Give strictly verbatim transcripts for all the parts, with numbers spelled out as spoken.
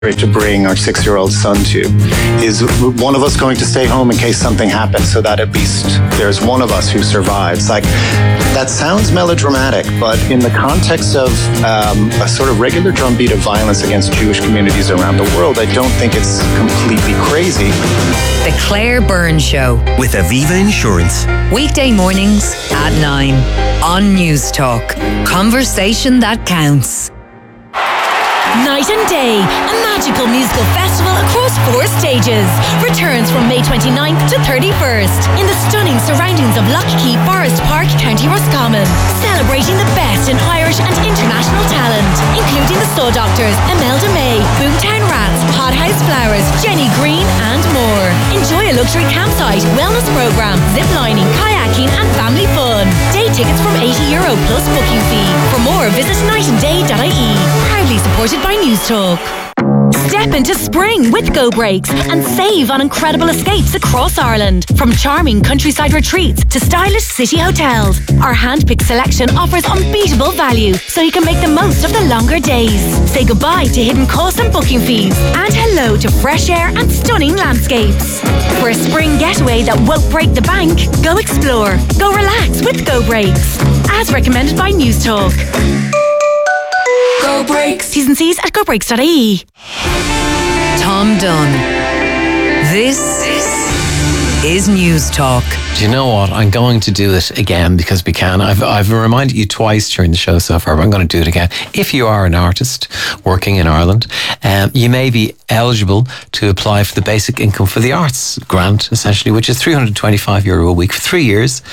to bring our six-year-old son to. Is one of us going to stay home in case something happens so that at least there's one of us who survives? Like, that sounds melodramatic, but in the context of um, a sort of regular drumbeat of violence against Jewish communities around the world, I don't think it's completely crazy. The Claire Byrne Show with Aviva Insurance. Weekday mornings at nine on News Talk. Conversation that counts. Night and Day, a magical musical festival across four stages, returns from May twenty-ninth to thirty-first in the stunning surroundings of Lough Forest Park, County Roscommon, celebrating the best in Irish and international talent, including the Saw Doctors, Imelda May, Boomtown Rats, Hothouse Flowers, Jenny Green and more. Enjoy a luxury campsite, wellness programme, ziplining, kayaking and family fun. Day tickets from eighty euro plus booking fee. For more, visit night and day dot I E. Proudly supported by News Talk. Step into spring with Go Breaks and save on incredible escapes across Ireland. From charming countryside retreats to stylish city hotels, our hand-picked selection offers unbeatable value so you can make the most of the longer days. Say goodbye to hidden costs and booking fees and hello to fresh air and stunning landscapes. For a spring getaway that won't break the bank, go explore, go relax with Go Breaks. As recommended by News Talk. Go Breaks. T's and C's at go breaks dot I E. Tom Dunn. This is News Talk. Do you know what? I'm going to do it again because we can. I've, I've reminded you twice during the show so far, but I'm going to do it again. If you are an artist working in Ireland, um, you may be eligible to apply for the Basic Income for the Arts grant, essentially, which is three hundred twenty-five euro a week for three years.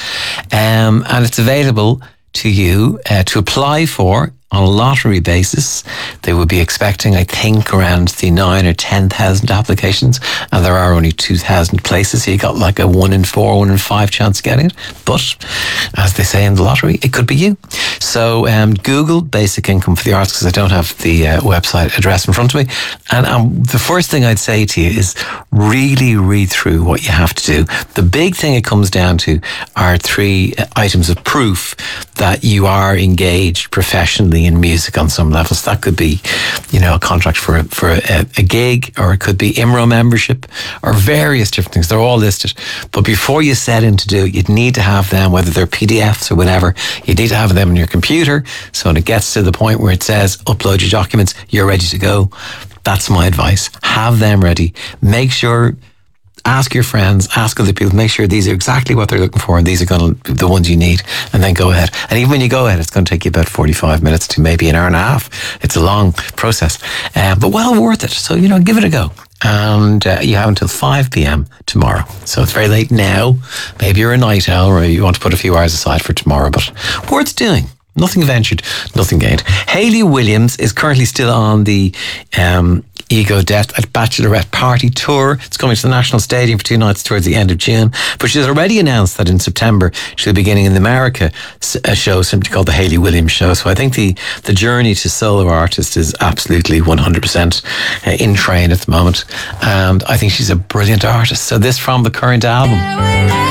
Um, and it's available to you uh, to apply for on a lottery basis. They would be expecting, I think, around the nine or ten thousand applications, and there are only two thousand places. So you got like a one in four, one in five chance of getting it. But as they say in the lottery, it could be you. So um, Google Basic Income for the Arts, because I don't have the uh, website address in front of me. And um, the first thing I'd say to you is really read through what you have to do. The big thing it comes down to are three items of proof that you are engaged professionally in music on some levels. That could be, you know, a contract for for a, a gig, or it could be I M R O membership, or various different things. They're all listed. But before you set in to do it, you'd need to have them, whether they're P D Fs or whatever, you need to have them on your computer. So when it gets to the point where it says upload your documents, you're ready to go. That's my advice. Have them ready. Make sure. Ask your friends, ask other people, make sure these are exactly what they're looking for and these are going to be the ones you need, and then go ahead. And even when you go ahead, it's going to take you about forty-five minutes to maybe an hour and a half. It's a long process, uh, but well worth it. So, you know, give it a go. And uh, you have until five p.m. tomorrow. So it's very late now. Maybe you're a night owl or you want to put a few hours aside for tomorrow, but worth doing. Nothing ventured, nothing gained. Hayley Williams is currently still on the um, Ego Death at Bachelorette Party Tour. It's coming to the National Stadium for two nights towards the end of June. But she's already announced that in September she'll be beginning in America a show simply called the Hayley Williams Show. So I think the, the journey to solo artist is absolutely one hundred percent in train at the moment. And I think she's a brilliant artist. So this from the current album.